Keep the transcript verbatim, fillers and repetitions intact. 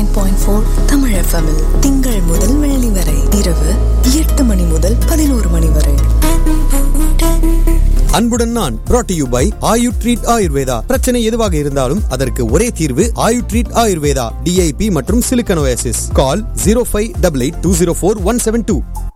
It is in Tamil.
பாயிண்ட் ஃபோர் தமிழ் எஃப்எம்மில் திங்கள் முதல் வெள்ளி வரை இரவு எட்டு மணி முதல் பதினோரு மணி வரை. அன்புடன் நான் brought to you by Ayu treat Ayurveda. பிரச்சனை எதுவாக இருந்தாலும் அதற்கு ஒரே தீர்வு ஆயு ட்ரீட் ஆயுர்வேதா. டிஐபி மற்றும் சிலிக்கனோசிஸ். கால் zero five eight eight two zero four one seven two.